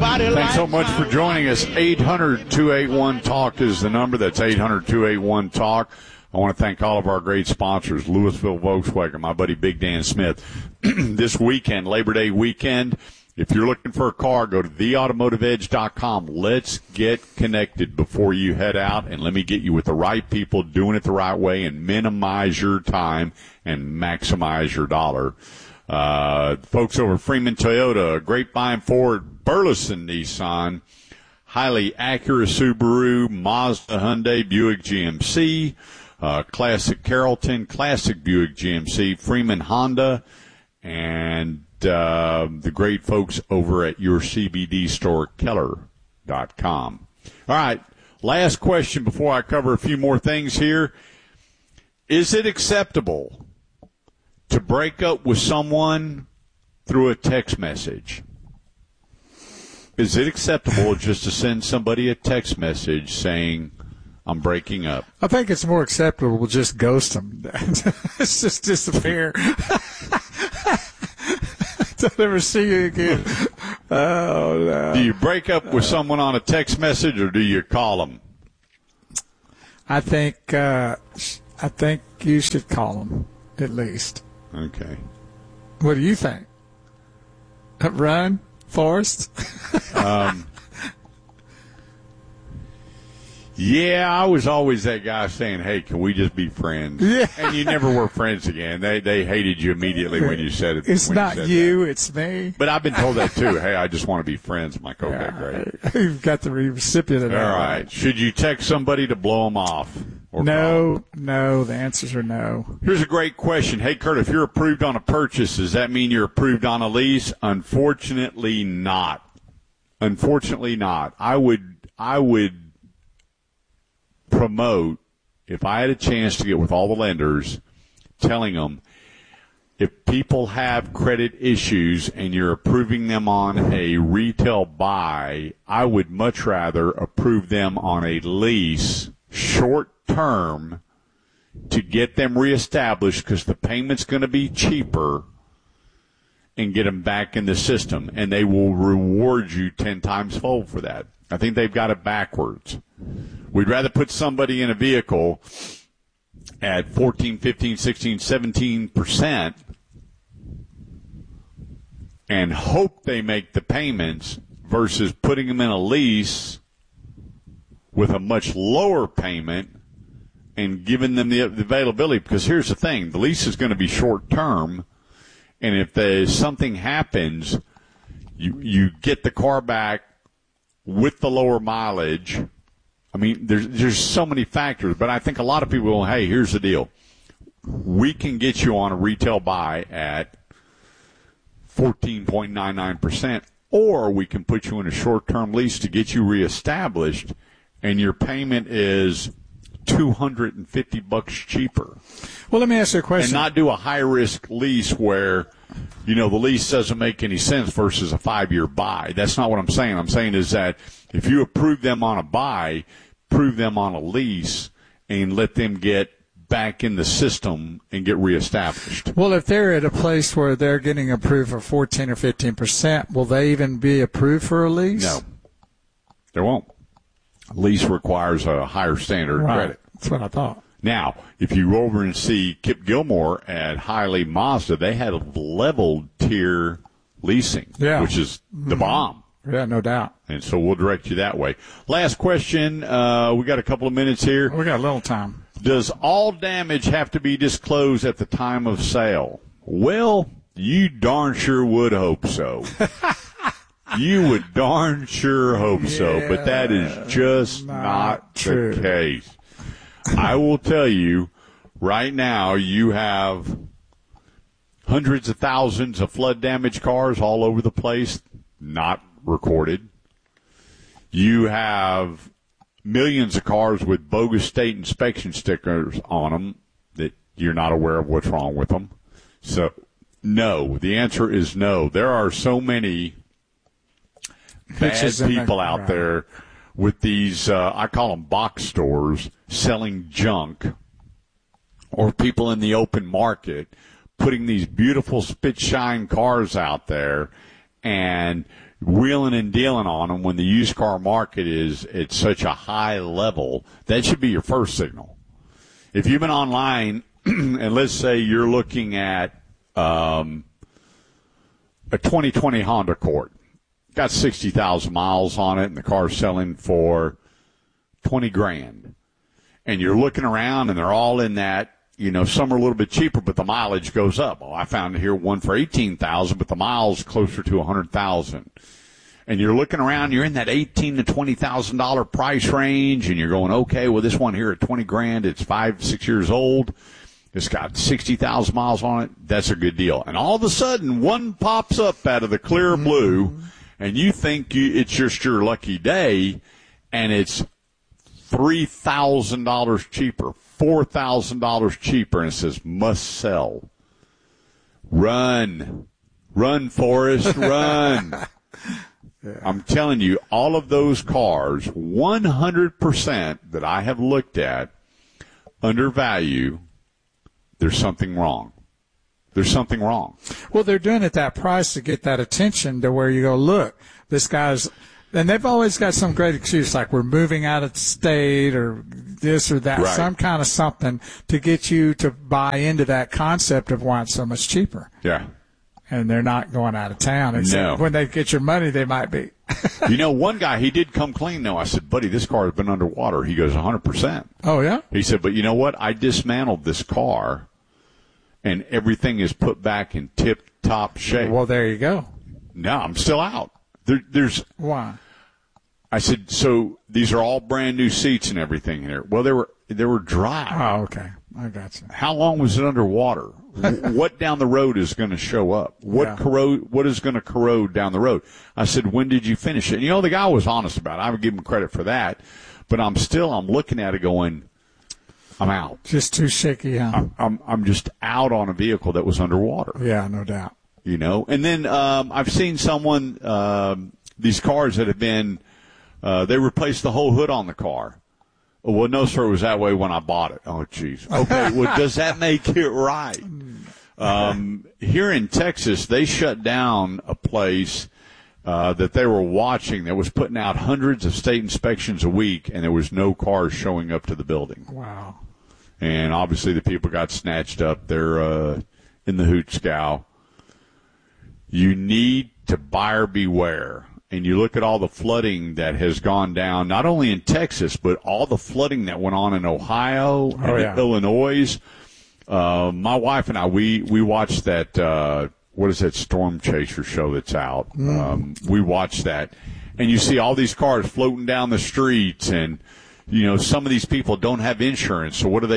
Thanks so much for joining us. 800-281-TALK is the number. That's 800-281-TALK. I want to thank all of our great sponsors, Louisville Volkswagen, my buddy Big Dan Smith. This weekend, Labor Day weekend, if you're looking for a car, go to theautomotiveedge.com. Let's get connected before you head out, and let me get you with the right people doing it the right way and minimize your time and maximize your dollar. Folks over Freeman Toyota, Grapevine Ford, Burleson Nissan, Highly Acura Subaru, Mazda Hyundai, Buick GMC, Classic Carrollton, Classic Buick GMC, Freeman Honda, and the great folks over at your CBD store, Keller.com. All right, last question before I cover a few more things here. Is it acceptable to break up with someone through a text message? Is it acceptable just to send somebody a text message saying, I'm breaking up? I think it's more acceptable to just ghost them. It's just disappear. Don't ever see you again. Oh, no. Do you break up with someone on a text message, or do you call them? I think you should call them, at least. Okay. What do you think? Run, Forrest? Yeah, I was always that guy saying, hey, can we just be friends? Yeah. And you never were friends again. They hated you immediately when you said it. It's not you, it's me. But I've been told that, too. Hey, I just want to be friends. I'm like, okay, great. You've got the recipient of that. All right. Should you text somebody to blow them off? No, the answers are no. Here's a great question. Hey, Kurt, if you're approved on a purchase, does that mean you're approved on a lease? Unfortunately not. Unfortunately not. I would promote, if I had a chance to get with all the lenders, telling them, if people have credit issues and you're approving them on a retail buy, I would much rather approve them on a lease short term to get them reestablished, because the payment's going to be cheaper, and get them back in the system, and they will reward you 10 times fold for that. I think they've got it backwards. We'd rather put somebody in a vehicle at 14, 15, 16, 17% and hope they make the payments versus putting them in a lease with a much lower payment and giving them the availability. Because here's the thing, the lease is going to be short term, and if something happens, you get the car back with the lower mileage. I mean, there's so many factors, but I think a lot of people go, hey, here's the deal. We can get you on a retail buy at 14.99%, or we can put you in a short-term lease to get you reestablished, and your payment is $250 cheaper. Well, let me ask you a question. And not do a high-risk lease where, the lease doesn't make any sense versus a 5-year buy. That's not what I'm saying. I'm saying is that if you approve them on a buy, approve them on a lease, and let them get back in the system and get reestablished. Well, if they're at a place where they're getting approved for 14 or 15%, will they even be approved for a lease? No, they won't. Lease requires a higher standard of credit. That's what I thought. Now, if you go over and see Kip Gilmore at Hiley Mazda, they had a level tier leasing, which is the bomb. Yeah, no doubt. And so we'll direct you that way. Last question. We got a couple of minutes here. We got a little time. Does all damage have to be disclosed at the time of sale? Well, you darn sure would hope so. You would darn sure hope so, but that is just not the case. I will tell you, right now you have hundreds of thousands of flood damage cars all over the place, not recorded. You have millions of cars with bogus state inspection stickers on them that you're not aware of what's wrong with them. So, no. The answer is no. There are so many bad people out there with these, I call them box stores, selling junk, or people in the open market putting these beautiful spit shine cars out there, and wheeling and dealing on them when the used car market is at such a high level, that should be your first signal. If you've been online and let's say you're looking at a 2020 Honda Accord, got 60,000 miles on it, and the car's selling for $20,000, and you're looking around and they're all in that, some are a little bit cheaper, but the mileage goes up. Oh, I found here one for $18,000, but the miles closer to $100,000. And you're looking around, you're in that $18,000 to $20,000 price range, and you're going, okay, well, this one here at $20,000, it's 5-6 years old. It's got 60,000 miles on it. That's a good deal. And all of a sudden, one pops up out of the clear blue, and you think it's just your lucky day, and it's $3,000 cheaper, $4,000 cheaper, and it says must sell. Run, Forrest, run. Yeah. I'm telling you, all of those cars, 100% that I have looked at, under value, there's something wrong. There's something wrong. Well, they're doing it that price to get that attention to where you go, look, this guy's, and they've always got some great excuse, like we're moving out of the state or this or that, right. Some kind of something to get you to buy into that concept of why it's so much cheaper. Yeah. And they're not going out of town. No. When they get your money, they might be. One guy, he did come clean, though. I said, buddy, this car has been underwater. He goes, 100%. Oh, yeah? He said, but you know what? I dismantled this car, and everything is put back in tip-top shape. Well, there you go. No, I'm still out. There's Why? I said, so these are all brand new seats and everything here. Well, they were dry. Oh, okay. I got you. How long was it underwater? What down the road is going to show up? What is going to corrode down the road? I said, when did you finish it? And, the guy was honest about it. I would give him credit for that. But I'm looking at it going, I'm out. Just too shaky, huh? I'm just out on a vehicle that was underwater. Yeah, no doubt. And then I've seen someone, these cars that have been, they replaced the whole hood on the car. Well, no, sir, it was that way when I bought it. Oh, geez. Okay, well, does that make it right? Here in Texas, they shut down a place that they were watching that was putting out hundreds of state inspections a week, and there was no cars showing up to the building. Wow. And obviously the people got snatched up. They're in the hoot scow. You need to buyer beware. And you look at all the flooding that has gone down, not only in Texas, but all the flooding that went on in Ohio and Illinois. My wife and I, we watched that, what is that Storm Chaser show that's out? We watched that. And you see all these cars floating down the streets, and, some of these people don't have insurance, so what do?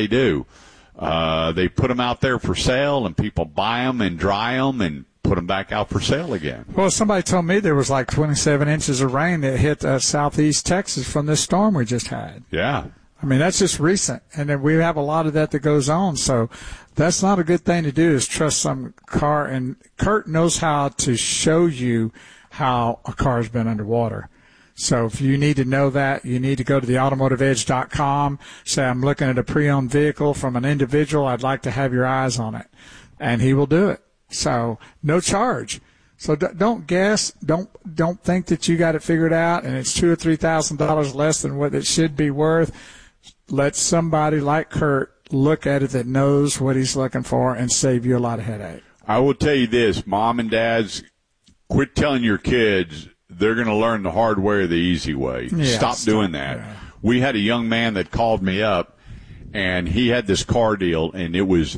They put them out there for sale, and people buy them and dry them and put them back out for sale again. Well, somebody told me there was like 27 inches of rain that hit southeast Texas from this storm we just had. Yeah. I mean, that's just recent. And then we have a lot of that goes on. So that's not a good thing to do, is trust some car. And Kurt knows how to show you how a car has been underwater. So if you need to know that, you need to go to theautomotiveedge.com, say, I'm looking at a pre-owned vehicle from an individual. I'd like to have your eyes on it. And he will do it. So no charge. So don't guess. Don't think that you got it figured out and it's $2,000 or $3,000 less than what it should be worth. Let somebody like Kurt look at it that knows what he's looking for and save you a lot of headache. I will tell you this, mom and dads, quit telling your kids they're going to learn the hard way or the easy way. Yeah, Stop doing that. Yeah. We had a young man that called me up, and he had this car deal, and it was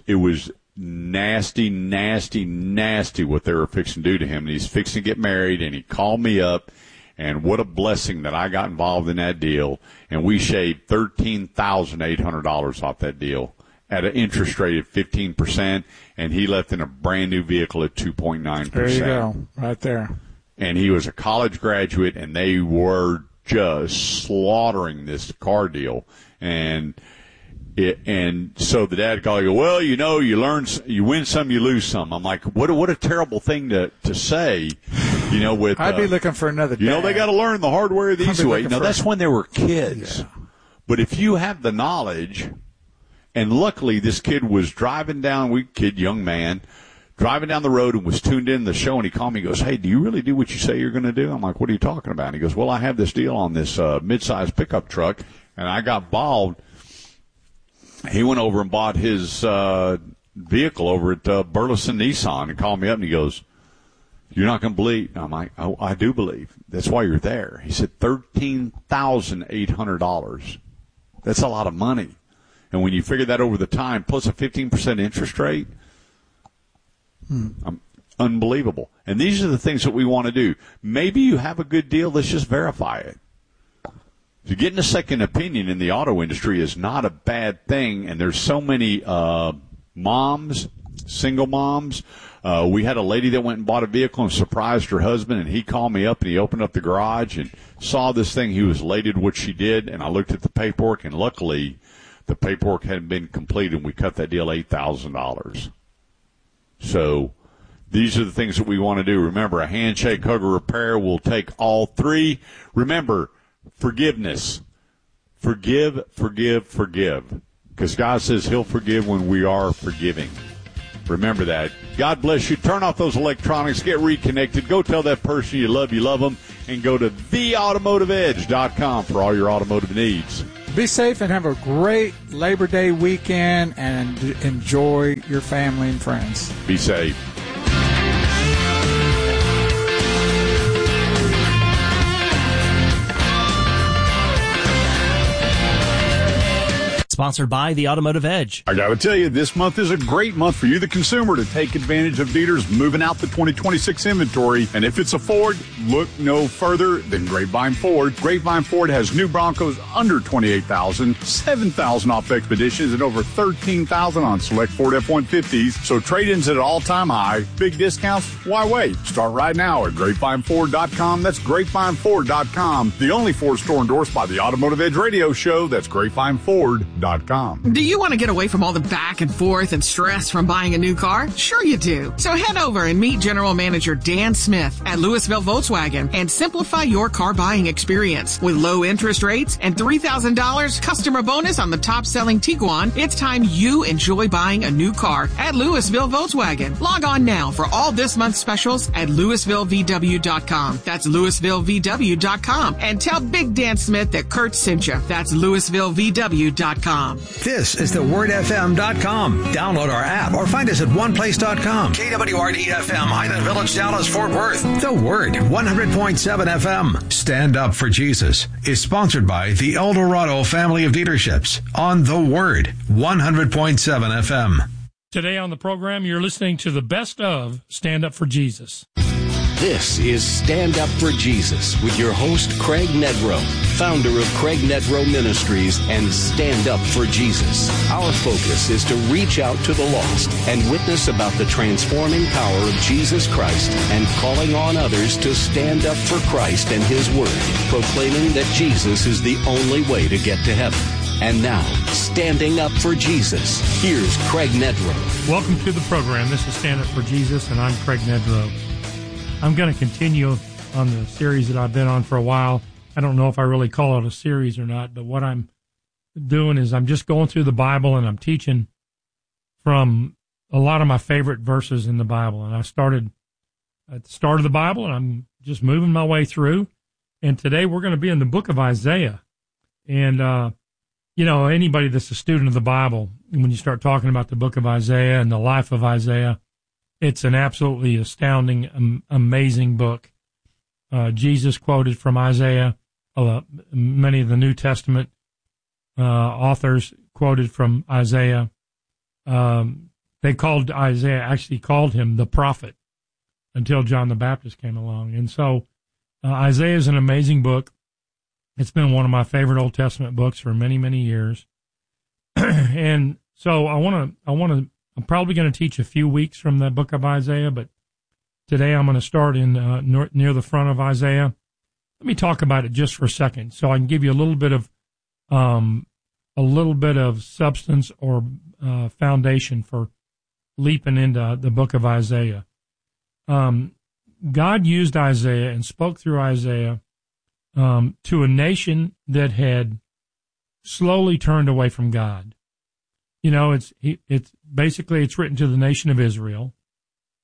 nasty what they were fixing to do to him. And he's fixing to get married, and he called me up, and what a blessing that I got involved in that deal. And we shaved $13,800 off that deal at an interest rate of 15%, and he left in a brand new vehicle at 2.9%. There you go, right there. And he was a college graduate, and they were just slaughtering this car deal. And so the dad called, well, you win some, you lose some. I'm like, what a terrible thing to say, with. I'd be looking for another dad. They got to learn the hard way or the easy way. No, that's when they were kids. Yeah. But if you have the knowledge, and luckily this kid was driving down, young man, driving down the road and was tuned in to the show, and he called me and goes, hey, do you really do what you say you're going to do? I'm like, what are you talking about? And he goes, well, I have this deal on this mid-sized pickup truck, and I got involved. He went over and bought his vehicle over at Burleson Nissan and called me up, and he goes, you're not going to believe. I'm like, oh, I do believe. That's why you're there. He said $13,800. That's a lot of money. And when you figure that over the time, plus a 15% interest rate, unbelievable. And these are the things that we want to do. Maybe you have a good deal. Let's just verify it. So getting a second opinion in the auto industry is not a bad thing. And there's so many moms, single moms. We had a lady that went and bought a vehicle and surprised her husband, and he called me up, and he opened up the garage and saw this thing. He was elated what she did, and I looked at the paperwork, and luckily the paperwork hadn't been completed, and we cut that deal $8,000. So these are the things that we want to do. Remember, a handshake, hug, or repair will take all three. Remember, forgiveness. Forgive, forgive, forgive. Because God says he'll forgive when we are forgiving. Remember that. God bless you. Turn off those electronics. Get reconnected. Go tell that person you love them. And go to theautomotiveedge.com for all your automotive needs. Be safe and have a great Labor Day weekend and enjoy your family and friends. Be safe. Sponsored by The Automotive Edge. I got to tell you, this month is a great month for you, the consumer, to take advantage of dealers moving out the 2026 inventory. And if it's a Ford, look no further than Grapevine Ford. Grapevine Ford has new Broncos under $28,000, $7,000 off Expeditions, and over $13,000 on select Ford F-150s. So trade-ins at an all-time high. Big discounts? Why wait? Start right now at GrapevineFord.com. That's GrapevineFord.com. The only Ford store endorsed by the Automotive Edge Radio Show. That's GrapevineFord.com. Do you want to get away from all the back and forth and stress from buying a new car? Sure you do. So head over and meet General Manager Dan Smith at Louisville Volkswagen and simplify your car buying experience. With low interest rates and $3,000 customer bonus on the top-selling Tiguan, it's time you enjoy buying a new car at Louisville Volkswagen. Log on now for all this month's specials at LouisvilleVW.com. That's LouisvilleVW.com. And tell Big Dan Smith that Kurt sent you. That's LouisvilleVW.com. This is thewordfm.com. Download our app or find us at oneplace.com. KWRD-FM, Highland Village, Dallas, Fort Worth. The Word, 100.7 FM. Stand Up for Jesus is sponsored by the Eldorado family of dealerships on The Word, 100.7 FM. Today on the program, you're listening to the best of Stand Up for Jesus. This is Stand Up for Jesus with your host, Craig Nedrow, founder of Craig Nedrow Ministries and Stand Up for Jesus. Our focus is to reach out to the lost and witness about the transforming power of Jesus Christ and calling on others to stand up for Christ and His Word, proclaiming that Jesus is the only way to get to heaven. And now, Standing Up for Jesus, here's Craig Nedrow. Welcome to the program. This is Stand Up for Jesus, and I'm Craig Nedrow. I'm going to continue on the series that I've been on for a while. I don't know if I really call it a series or not, but what I'm doing is I'm just going through the Bible and I'm teaching from a lot of my favorite verses in the Bible. And I started at the start of the Bible and I'm just moving my way through. And today we're going to be in the book of Isaiah. And, anybody that's a student of the Bible, when you start talking about the book of Isaiah and the life of Isaiah, it's an absolutely astounding, amazing book. Jesus quoted from Isaiah. Many of the New Testament authors quoted from Isaiah. They called Isaiah, actually called him the prophet until John the Baptist came along. And so Isaiah is an amazing book. It's been one of my favorite Old Testament books for many, many years. And so I'm probably going to teach a few weeks from the book of Isaiah, but today I'm going to start in near the front of Isaiah. Let me talk about it just for a second, so I can give you a little bit of substance or foundation for leaping into the book of Isaiah. God used Isaiah and spoke through Isaiah to a nation that had slowly turned away from God. It's basically written to the nation of Israel,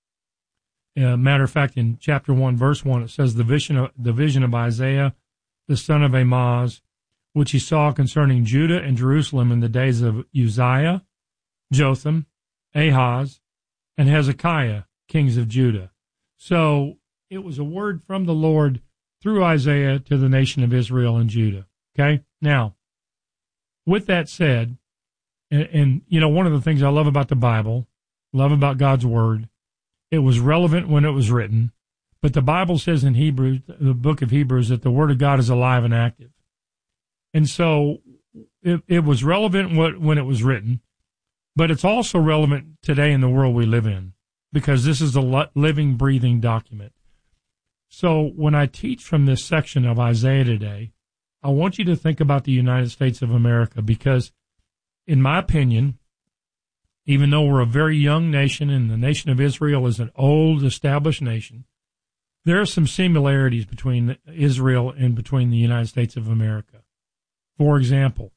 Matter of fact, in chapter 1, verse 1, it says, the vision of Isaiah, the son of Amoz, which he saw concerning Judah and Jerusalem in the days of Uzziah, Jotham, Ahaz, and Hezekiah, kings of Judah. So it was a word from the Lord through Isaiah to the nation of Israel and Judah. Okay? Now, with that said, and you know, one of the things I love about the Bible, love about God's Word, it was relevant when it was written, but the Bible says in Hebrews, the book of Hebrews, that the Word of God is alive and active. And so it was relevant when it was written, but it's also relevant today in the world we live in, because this is a living, breathing document. So when I teach from this section of Isaiah today, I want you to think about the United States of America, because in my opinion, even though we're a very young nation and the nation of Israel is an old, established nation, there are some similarities between Israel and between the United States of America. For example,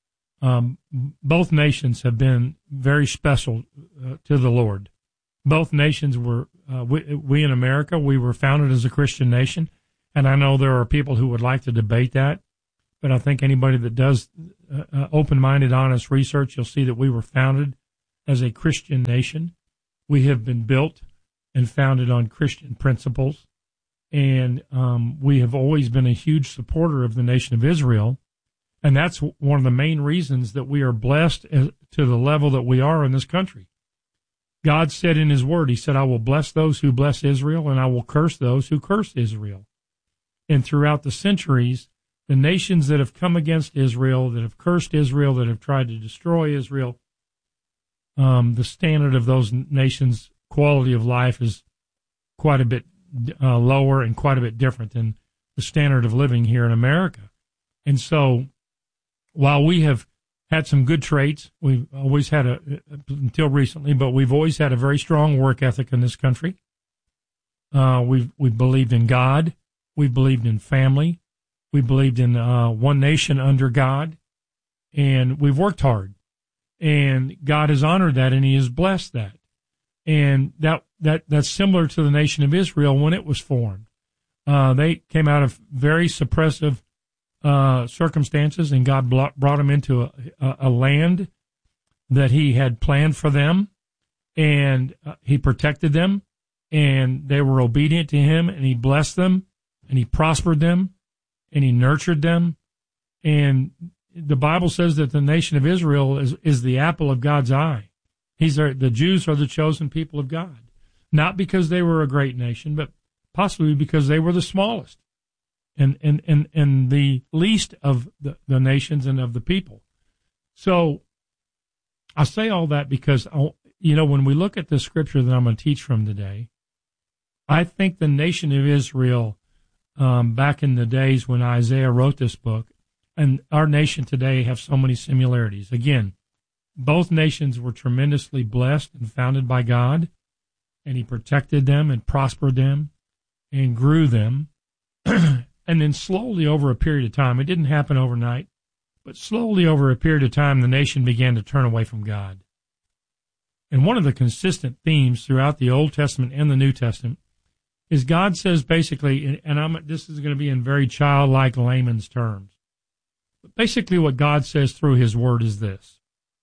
both nations have been very special to the Lord. Both nations were, we in America, we were founded as a Christian nation, and I know there are people who would like to debate that, but I think anybody that does open-minded, honest research, you'll see that we were founded as a Christian nation. We have been built and founded on Christian principles, and we have always been a huge supporter of the nation of Israel, and that's one of the main reasons that we are blessed to the level that we are in this country. God said in his word, he said, I will bless those who bless Israel, and I will curse those who curse Israel. And throughout the centuries, the nations that have come against Israel, that have cursed Israel, that have tried to destroy Israel, the standard of those nations' quality of life is quite a bit lower and quite a bit different than the standard of living here in America. And so while we have had some good traits, we've always had until recently, but we've always had a very strong work ethic in this country. We've believed in God. We've believed in family. We believed in one nation under God, and we've worked hard. And God has honored that, and he has blessed that. And that's similar to the nation of Israel when it was formed. They came out of very suppressive circumstances, and God brought them into a land that he had planned for them, and he protected them, and they were obedient to him, and he blessed them, and he prospered them, and he nurtured them. And the Bible says that the nation of Israel is the apple of God's eye. The Jews are the chosen people of God, not because they were a great nation, but possibly because they were the smallest and the least of the nations and of the people. So I say all that because, when we look at the scripture that I'm going to teach from today, I think the nation of Israel, back in the days when Isaiah wrote this book, and our nation today have so many similarities. Again, both nations were tremendously blessed and founded by God, and he protected them and prospered them and grew them. And then slowly over a period of time, it didn't happen overnight, but slowly over a period of time, the nation began to turn away from God. And one of the consistent themes throughout the Old Testament and the New Testament is God says basically, and this is going to be in very childlike layman's terms, but basically what God says through his word is this.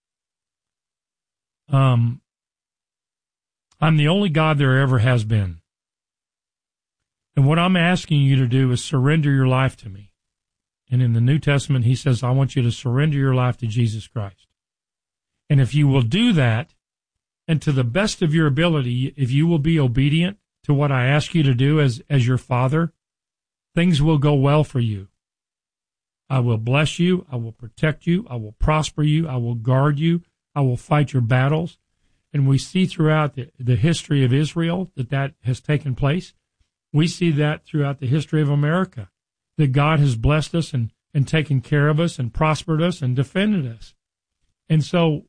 I'm the only God there ever has been. And what I'm asking you to do is surrender your life to me. And in the New Testament, he says, I want you to surrender your life to Jesus Christ. And if you will do that, and to the best of your ability, if you will be obedient to what I ask you to do as your father, things will go well for you. I will bless you. I will protect you. I will prosper you. I will guard you. I will fight your battles. And we see throughout the history of Israel that has taken place. We see that throughout the history of America, that God has blessed us and taken care of us and prospered us and defended us. And so,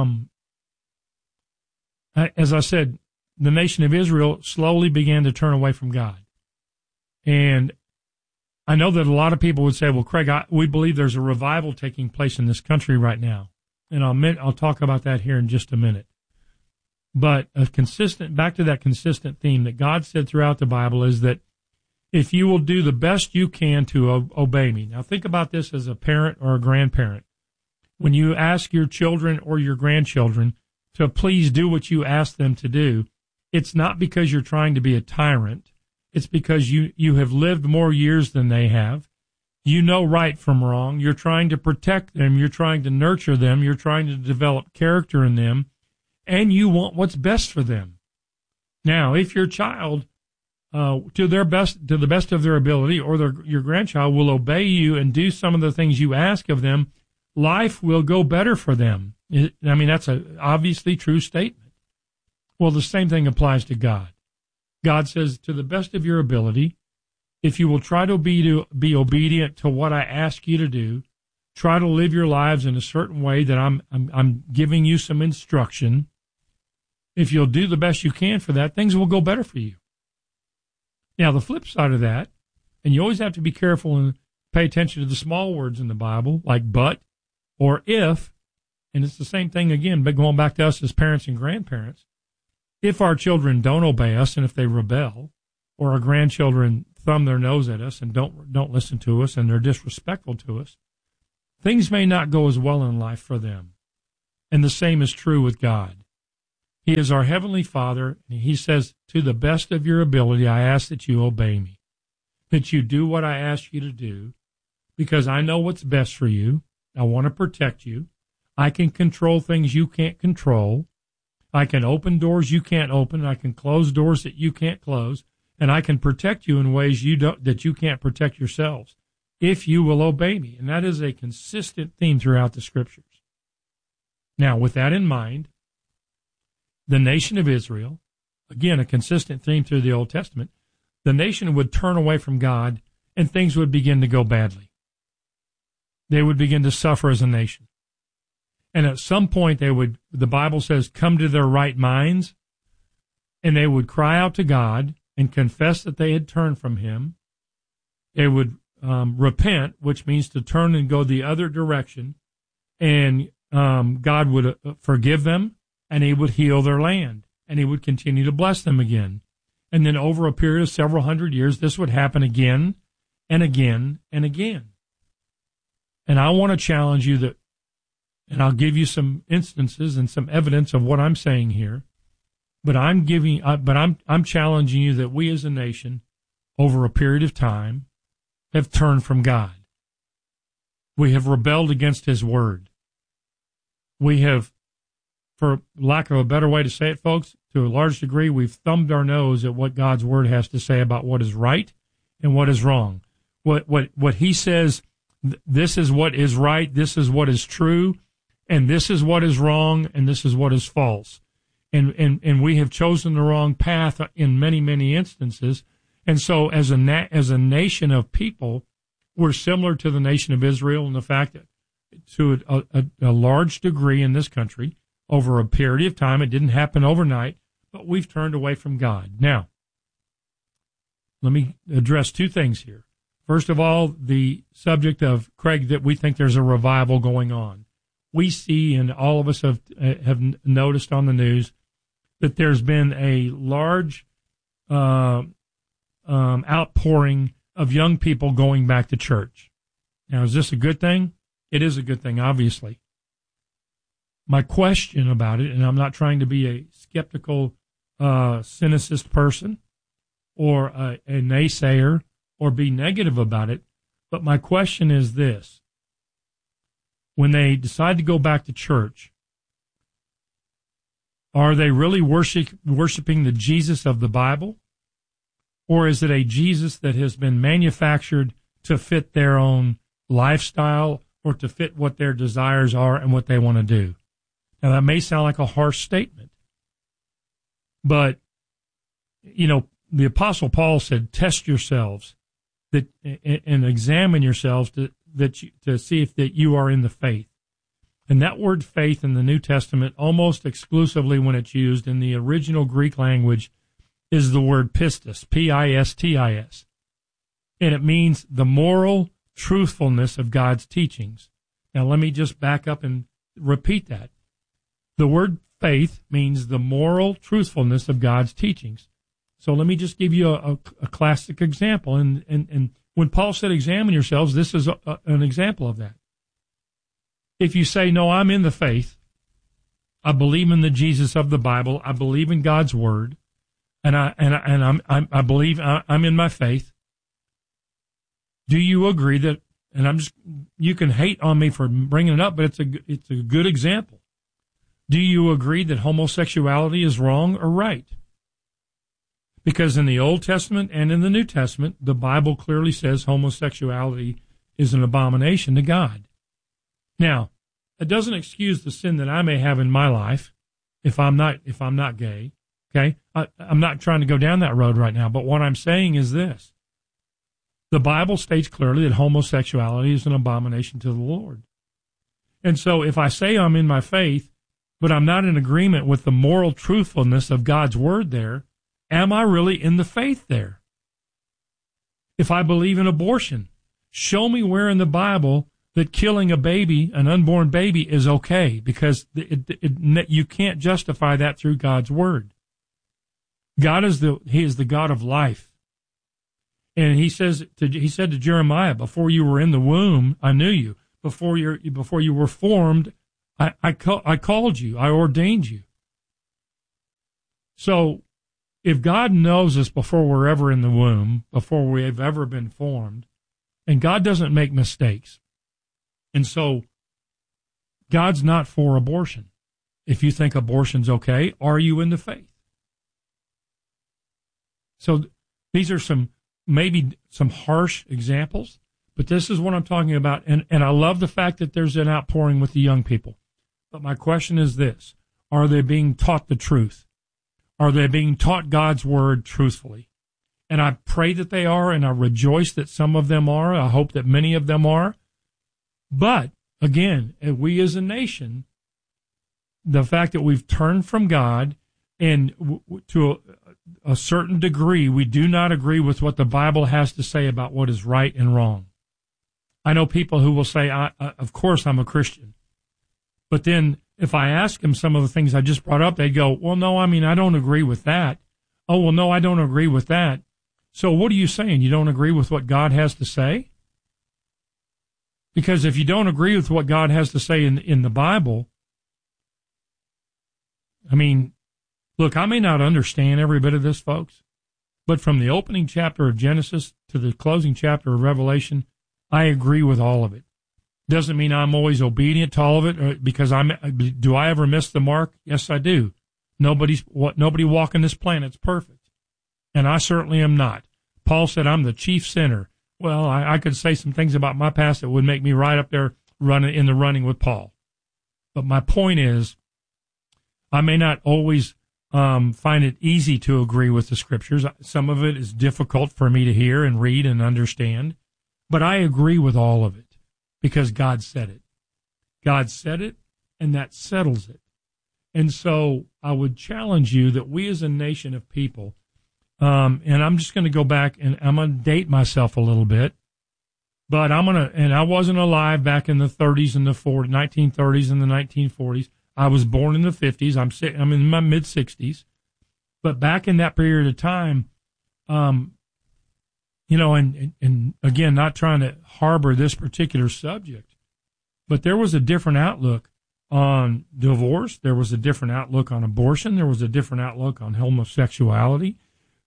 as I said, the nation of Israel slowly began to turn away from God. And I know that a lot of people would say, well, Craig, we believe there's a revival taking place in this country right now. And I'll talk about that here in just a minute. But back to that consistent theme that God said throughout the Bible is that if you will do the best you can to obey me. Now think about this as a parent or a grandparent. When you ask your children or your grandchildren to please do what you ask them to do, it's not because you're trying to be a tyrant. It's because you have lived more years than they have. You know right from wrong. You're trying to protect them. You're trying to nurture them. You're trying to develop character in them. And you want what's best for them. Now, if your child, to the best of their ability, or your grandchild will obey you and do some of the things you ask of them, life will go better for them. That's an obviously true statement. Well, the same thing applies to God. God says, to the best of your ability, if you will try to be obedient to what I ask you to do, try to live your lives in a certain way that I'm giving you some instruction. If you'll do the best you can for that, things will go better for you. Now, the flip side of that, and you always have to be careful and pay attention to the small words in the Bible, like but or if, and it's the same thing again, but going back to us as parents and grandparents. If our children don't obey us and if they rebel, or our grandchildren thumb their nose at us and don't listen to us and they're disrespectful to us, things may not go as well in life for them. And the same is true with God. He is our Heavenly Father, and He says, to the best of your ability, I ask that you obey me, that you do what I ask you to do, because I know what's best for you. I want to protect you. I can control things you can't control. I can open doors you can't open. I can close doors that you can't close, and I can protect you in ways that you can't protect yourselves, if you will obey me. And that is a consistent theme throughout the Scriptures. Now, with that in mind, the nation of Israel, again, a consistent theme through the Old Testament, the nation would turn away from God and things would begin to go badly. They would begin to suffer as a nation. And at some point the Bible says, come to their right minds, and they would cry out to God and confess that they had turned from Him. They would repent, which means to turn and go the other direction, and God would forgive them, and He would heal their land, and He would continue to bless them again. And then over a period of several hundred years, this would happen again and again and again. And I want to challenge you that, and I'll give you some instances and some evidence of what I'm saying here, but I'm challenging you that we as a nation, over a period of time, have turned from God. We have rebelled against His Word. We have, for lack of a better way to say it, folks, to a large degree, we've thumbed our nose at what God's Word has to say about what is right and what is wrong. What He says, this is what is right, this is what is true, and this is what is wrong, and this is what is false. And we have chosen the wrong path in many, many instances. And so as a nation of people, we're similar to the nation of Israel in the fact that to a large degree in this country, over a period of time, it didn't happen overnight, but we've turned away from God. Now, let me address two things here. First of all, the subject of, Craig, that we think there's a revival going on. We see, and all of us have noticed on the news, that there's been a large outpouring of young people going back to church. Now, is this a good thing? It is a good thing, obviously. My question about it, and I'm not trying to be a skeptical, cynicist person or a naysayer or be negative about it, but my question is this. When they decide to go back to church, are they really worshiping the Jesus of the Bible? Or is it a Jesus that has been manufactured to fit their own lifestyle or to fit what their desires are and what they want to do? Now, that may sound like a harsh statement, but, the Apostle Paul said, test yourselves and examine yourselves to see if that you are in the faith. And that word faith in the New Testament, almost exclusively when it's used in the original Greek language, is the word pistis, P-I-S-T-I-S. And it means the moral truthfulness of God's teachings. Now, let me just back up and repeat that. The word faith means the moral truthfulness of God's teachings. So let me just give you a classic example. And when Paul said examine yourselves, this is an example of that. If you say, no, I'm in the faith, I believe in the Jesus of the Bible, I believe in God's word, and I believe I'm in my faith, do you agree that, and you can hate on me for bringing it up, but it's a good example. Do you agree that homosexuality is wrong or right? Because in the Old Testament and in the New Testament, the Bible clearly says homosexuality is an abomination to God. Now, it doesn't excuse the sin that I may have in my life if I'm not gay. Okay, I'm not trying to go down that road right now. But what I'm saying is this: the Bible states clearly that homosexuality is an abomination to the Lord. And so, if I say I'm in my faith, but I'm not in agreement with the moral truthfulness of God's word there, am I really in the faith there? If I believe in abortion, show me where in the Bible that killing a baby, an unborn baby, is okay, because you can't justify that through God's word. He is the God of life. And he said to Jeremiah, before you were in the womb, I knew you. Before you were formed, I called you, I ordained you. So if God knows us before we're ever in the womb, before we have ever been formed, and God doesn't make mistakes, and so God's not for abortion. If you think abortion's okay, are you in the faith? So these are maybe some harsh examples, but this is what I'm talking about. And I love the fact that there's an outpouring with the young people. But my question is this: are they being taught the truth? Are they being taught God's word truthfully? And I pray that they are, and I rejoice that some of them are. I hope that many of them are. But, again, we as a nation, the fact that we've turned from God, and to a certain degree, we do not agree with what the Bible has to say about what is right and wrong. I know people who will say, of course I'm a Christian. But then if I ask them some of the things I just brought up, they'd go, well, no, I don't agree with that. Oh, well, no, I don't agree with that. So what are you saying? You don't agree with what God has to say? Because if you don't agree with what God has to say in the Bible, look, I may not understand every bit of this, folks, but from the opening chapter of Genesis to the closing chapter of Revelation, I agree with all of it. Doesn't mean I'm always obedient to all of it, because do I ever miss the mark? Yes, I do. Nobody walking this planet's perfect, and I certainly am not. Paul said I'm the chief sinner. Well, I could say some things about my past that would make me right up there in the running with Paul. But my point is, I may not always find it easy to agree with the scriptures. Some of it is difficult for me to hear and read and understand, but I agree with all of it because God said it. God said it, and that settles it. And so I would challenge you that we as a nation of people, and I'm just going to go back and I'm going to date myself a little bit, but and I wasn't alive back in the 30s and the 1930s and the 1940s. I was born in the 50s. I'm in my mid-60s. But back in that period of time, and again, not trying to harbor this particular subject, but there was a different outlook on divorce. There was a different outlook on abortion. There was a different outlook on homosexuality.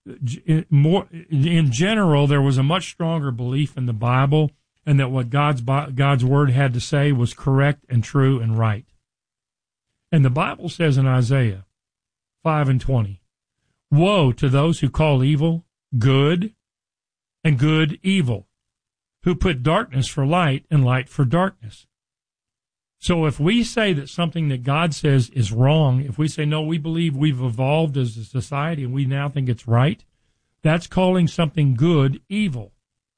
In general, there was a much stronger belief in the Bible and that what God's word had to say was correct and true and right. And the Bible says in Isaiah 5:20, woe to those who call evil good and good evil, who put darkness for light and light for darkness. So if we say that something that God says is wrong, if we say, no, we believe we've evolved as a society and we now think it's right, that's calling something good evil.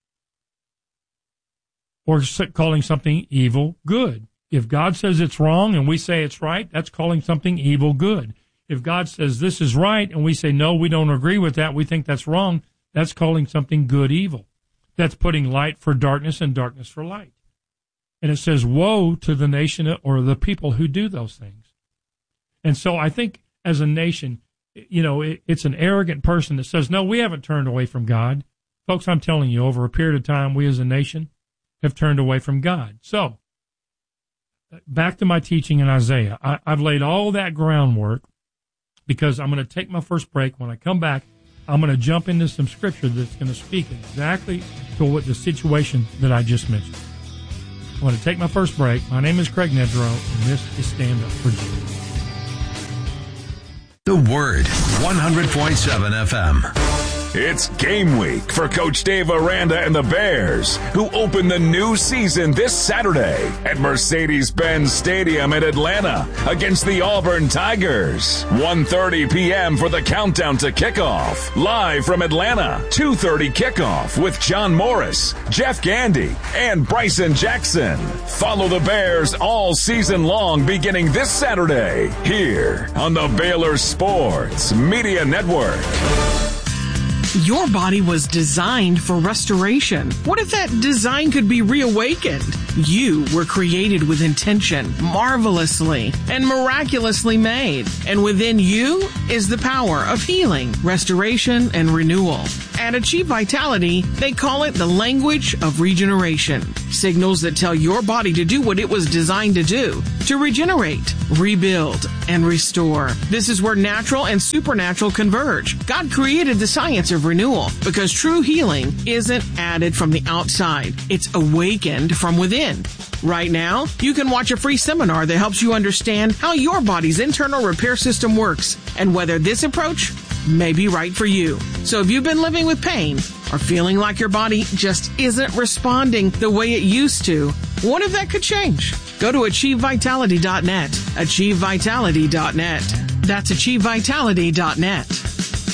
Or calling something evil good. If God says it's wrong and we say it's right, that's calling something evil good. If God says this is right and we say, no, we don't agree with that, we think that's wrong, that's calling something good evil. That's putting light for darkness and darkness for light. And it says, woe to the nation or the people who do those things. And so I think as a nation, it's an arrogant person that says, no, we haven't turned away from God. Folks, I'm telling you, over a period of time, we as a nation have turned away from God. So back to my teaching in Isaiah. I've laid all that groundwork because I'm going to take my first break. When I come back, I'm going to jump into some scripture that's going to speak exactly to what the situation that I just mentioned. I'm going to take my first break. My name is Craig Nedrow, and this is Stand Up for Jesus. The Word, 100.7 FM. It's game week for Coach Dave Aranda and the Bears, who open the new season this Saturday at Mercedes-Benz Stadium in Atlanta against the Auburn Tigers. 1:30 p.m. for the countdown to kickoff. Live from Atlanta, 2:30 kickoff with John Morris, Jeff Gandy, and Bryson Jackson. Follow the Bears all season long beginning this Saturday here on the Baylor Sports Media Network. Your body was designed for restoration. What if that design could be reawakened? You were created with intention, marvelously and miraculously made. And within you is the power of healing, restoration, and renewal. At Achieve Vitality, they call it the language of regeneration. Signals that tell your body to do what it was designed to do, to regenerate, rebuild, and restore. This is where natural and supernatural converge. God created the science of renewal because true healing isn't added from the outside. It's awakened from within. Right now, you can watch a free seminar that helps you understand how your body's internal repair system works and whether this approach may be right for you. So if you've been living with pain or feeling like your body just isn't responding the way it used to, what if that could change? Go to AchieveVitality.net. AchieveVitality.net. That's AchieveVitality.net.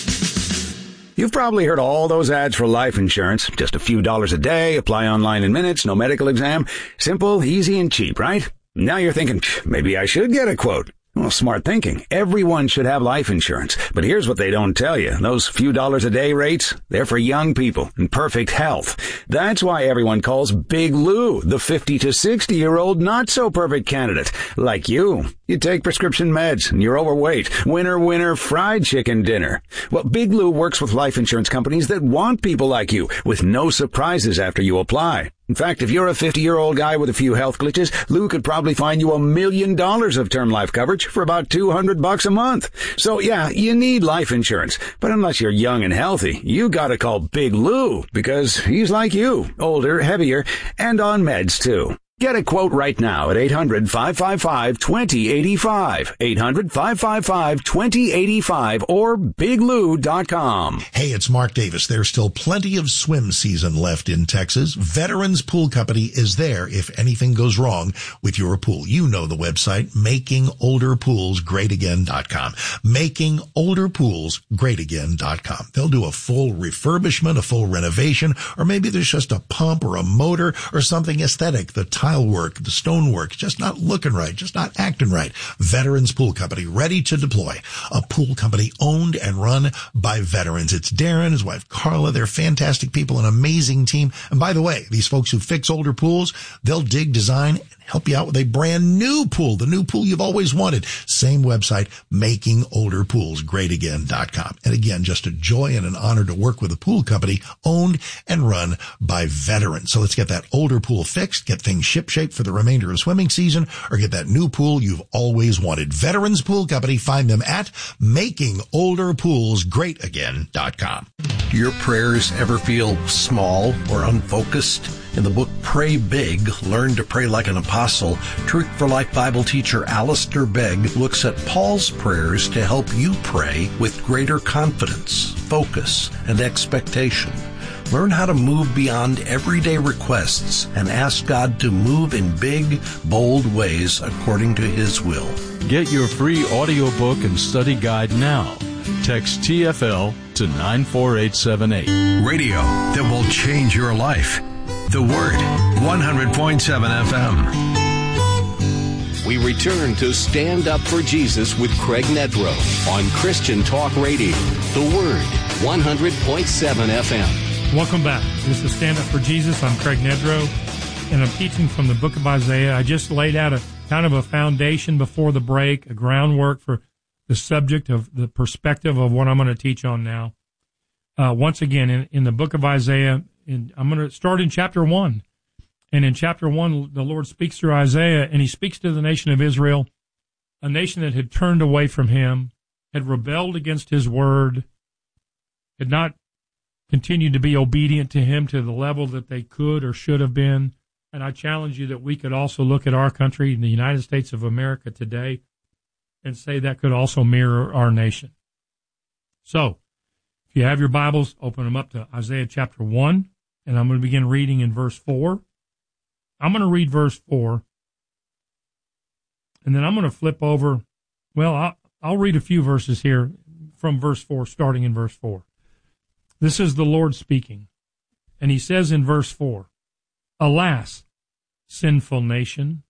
You've probably heard all those ads for life insurance. Just a few dollars a day, apply online in minutes, no medical exam. Simple, easy, and cheap, right? Now you're thinking, maybe I should get a quote. Well, smart thinking. Everyone should have life insurance. But here's what they don't tell you. Those few dollars a day rates, they're for young people in perfect health. That's why everyone calls Big Lou the 50 to 60-year-old not-so-perfect candidate. Like you. You take prescription meds and you're overweight. Winner, fried chicken dinner. Well, Big Lou works with life insurance companies that want people like you with no surprises after you apply. In fact, if you're a 50-year-old guy with a few health glitches, Lou could probably find you $1 million of term life coverage for about $200 a month. So yeah, you need life insurance. But unless you're young and healthy, you gotta call Big Lou because he's like you, older, heavier, and on meds too. Get a quote right now at 800-555-2085, 800-555-2085, or biglou.com. Hey, it's Mark Davis. There's still plenty of swim season left in Texas. Veterans Pool Company is there if anything goes wrong with your pool. You know the website, makingolderpoolsgreatagain.com. Makingolderpoolsgreatagain.com. They'll do a full refurbishment, a full renovation, or maybe there's just a pump or a motor or something aesthetic. The tile work, the stone work, just not looking right, just not acting right. Veterans Pool Company, ready to deploy. A pool company owned and run by veterans. It's Darren, his wife Carla. They're fantastic people, an amazing team. And by the way, these folks who fix older pools, they'll dig, design, and help you out with a brand new pool, the new pool you've always wanted. Same website, makingolderpoolsgreatagain.com. And again, just a joy and an honor to work with a pool company owned and run by veterans. So let's get that older pool fixed, get things shipshape for the remainder of swimming season, or get that new pool you've always wanted. Veterans Pool Company. Find them at makingolderpoolsgreatagain.com. Do your prayers ever feel small or unfocused? In the book Pray Big, Learn to Pray Like an Apostle, Truth for Life Bible teacher Alistair Begg looks at Paul's prayers to help you pray with greater confidence, focus, and expectation. Learn how to move beyond everyday requests and ask God to move in big, bold ways according to His will. Get your free audiobook and study guide now. Text TFL to 94878. Radio that will change your life. The Word, 100.7 FM. We return to Stand Up for Jesus with Craig Nedrow on Christian Talk Radio. The Word, 100.7 FM. Welcome back. This is Stand Up for Jesus. I'm Craig Nedrow, and I'm teaching from the book of Isaiah. I just laid out kind of a foundation before the break, a groundwork for the subject of the perspective of what I'm going to teach on now. Once again, in the book of Isaiah, I'm going to start in chapter 1. And in chapter 1, the Lord speaks through Isaiah, and he speaks to the nation of Israel, a nation that had turned away from him, had rebelled against his word, had not continued to be obedient to him to the level that they could or should have been. And I challenge you that we could also look at our country, the United States of America today, and say that could also mirror our nation. So, if you have your Bibles, open them up to Isaiah chapter 1, and I'm going to begin reading in verse 4. I'm going to read verse 4, and then I'm going to flip over. Well, I'll read a few verses here from verse 4, starting in verse 4. This is the Lord speaking, and he says in verse 4, "Alas, sinful nation,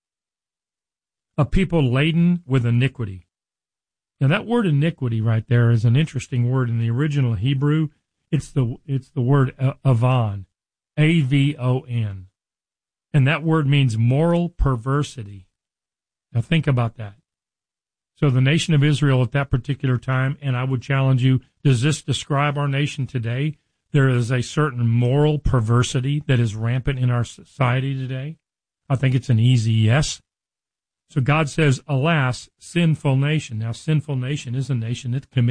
a people laden with iniquity." Now that word iniquity right there is an interesting word in the original Hebrew. It's the word avon, A-V-O-N. And that word means moral perversity. Now think about that. So the nation of Israel at that particular time, and I would challenge you, does this describe our nation today? There is a certain moral perversity that is rampant in our society today. I think it's an easy yes. So God says, alas, sinful nation. Now, sinful nation is a nation that commits